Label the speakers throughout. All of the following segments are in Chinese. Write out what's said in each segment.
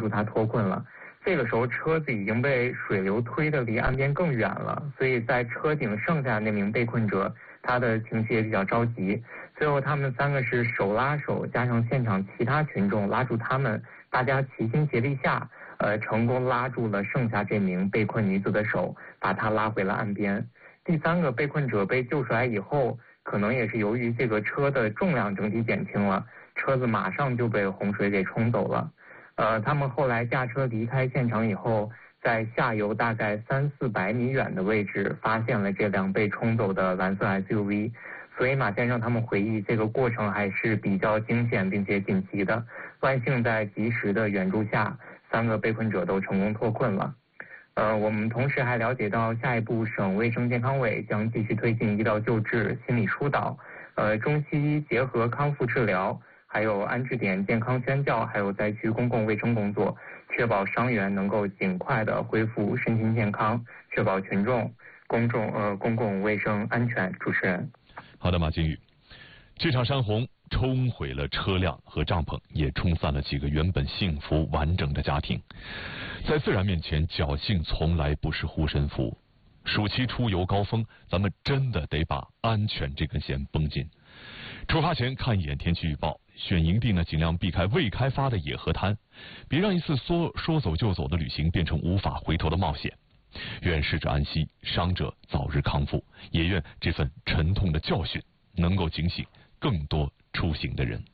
Speaker 1: 助他脱困了。这个时候车子已经被水流推得离岸边更远了，所以在车顶剩下那名被困者，他的情绪也比较着急。最后他们3个是手拉手，加上现场其他群众拉住他们，大家齐心协力下，成功拉住了剩下这名被困女子的手，把她拉回了岸边。第3个被困者被救出来以后，可能也是由于这个车的重量整体减轻了，车子马上就被洪水给冲走了。他们后来驾车离开现场以后，在下游大概300-400米远的位置发现了这辆被冲走的蓝色 SUV。所以马先生他们回忆，这个过程还是比较惊险并且紧急的。万幸在及时的援助下，3个被困者都成功脱困了。我们同时还了解到，下一步省卫生健康委将继续推进医疗救治、心理疏导、中西医结合康复治疗，还有安置点健康宣教，还有灾区公共卫生工作，确保伤员能够尽快的恢复身心健康，确保群众、公共卫生安全。主持人，
Speaker 2: 好的，马金宇，这场山洪冲毁了车辆和帐篷，也冲散了几个原本幸福完整的家庭。在自然面前，侥幸从来不是护身符。暑期出游高峰，咱们真的得把安全这根弦绷紧。出发前看一眼天气预报，选营地呢尽量避开未开发的野河滩，别让一次说走就走的旅行变成无法回头的冒险。愿逝者安息，伤者早日康复，也愿这份沉痛的教训能够警醒更多出行的人。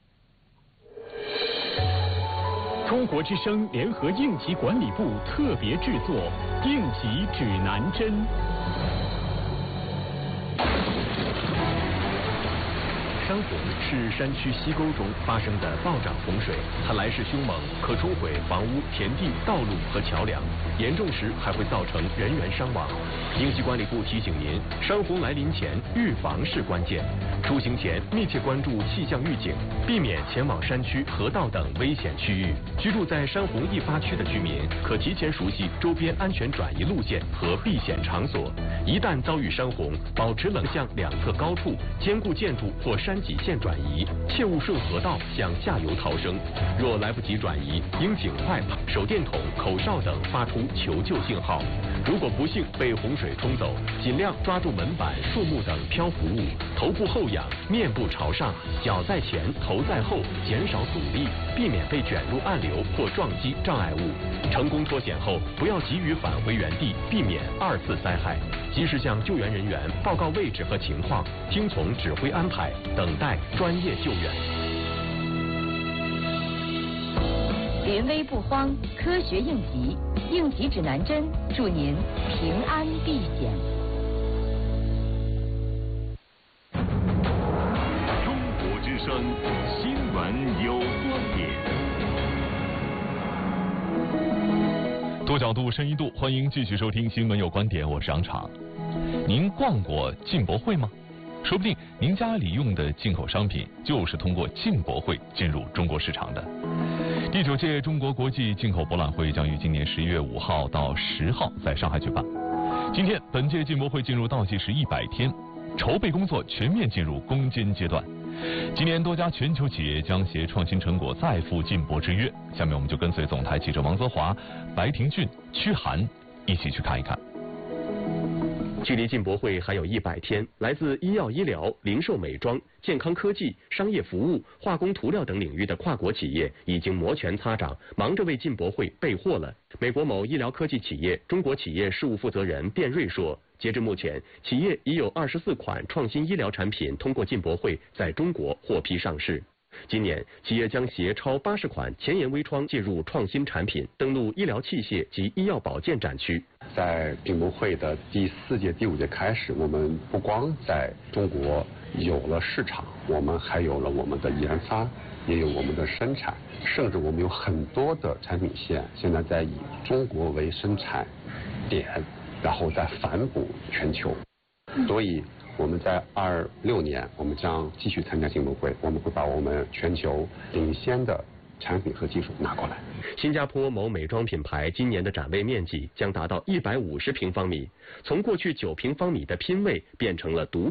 Speaker 3: 中国之声联合应急管理部特别制作《应急指南针》。山洪是山区溪沟中发生的暴涨洪水，它来势凶猛，可冲毁房屋、田地、道路和桥梁，严重时还会造成人员伤亡。应急管理部提醒您，山洪来临前预防是关键。出行前密切关注气象预警，避免前往山区、河道等危险区域。居住在山洪易发区的居民，可提前熟悉周边安全转移路线和避险场所。一旦遭遇山洪，保持冷向两侧高处、坚固建筑或山脊线转移，切勿顺河道向下游逃生。若来不及转移，应尽快把手电筒、口哨等发出求救信号。如果不幸被洪水冲走，尽量抓住门板、树木等漂浮物，头部后仰，面部朝上，脚在前，头在后，减少阻力，避免被卷入暗流或撞击障碍物。成功脱险后，不要急于返回原地，避免2次灾害。及时向救援人员报告位置和情况，听从指挥安排，等待专业救援。
Speaker 4: 临危不慌，科学应急，应急指南针，祝您平安避险。
Speaker 5: 中国之声新闻有观点。
Speaker 2: 多角度、深一度，欢迎继续收听《新闻有观点》，我是杨昶。您逛过进博会吗？说不定您家里用的进口商品就是通过进博会进入中国市场的。第9届中国国际进口博览会将于今年11月5号到10号在上海举办。今天，本届进博会进入倒计时100天，筹备工作全面进入攻坚阶段。今年多家全球企业将携创新成果再赴进博之约。下面我们就跟随总台记者王泽华、白廷俊、屈涵一起去看一看。
Speaker 3: 距离进博会还有100天，来自医药医疗、零售美妆、健康科技、商业服务、化工涂料等领域的跨国企业已经摩拳擦掌，忙着为进博会备货了。美国某医疗科技企业中国企业事务负责人卞瑞说，截至目前，企业已有24款创新医疗产品通过进博会在中国获批上市。今年，企业将携超80款前沿微创进入创新产品，登陆医疗器械及医药保健展区。
Speaker 6: 在进博会的第4届、第5届开始，我们不光在中国有了市场，我们还有了我们的研发，也有我们的生产，甚至我们有很多的产品线现在在以中国为生产点，然后再反哺全球。所以我们在26年，我们将继续参加进博会，我们会把我们全球领先的产品和技术拿过来。
Speaker 3: 新加坡某美妆品牌今年的展位面积将达到150平方米，从过去9平方米的拼位变成了独